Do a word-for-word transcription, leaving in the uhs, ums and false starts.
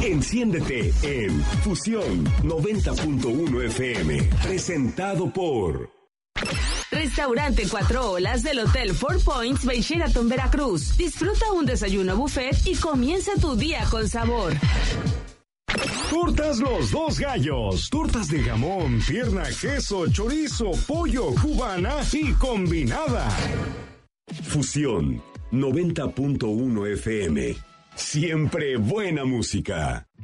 Enciéndete en Fusión noventa punto uno F M. Presentado por Restaurante Cuatro Olas del Hotel Four Points by Sheraton Veracruz. Disfruta un desayuno buffet y comienza tu día con sabor. Tortas Los Dos Gallos. Tortas de jamón, pierna, queso, chorizo, pollo, cubana y combinada. Fusión noventa punto uno F M. Siempre buena música.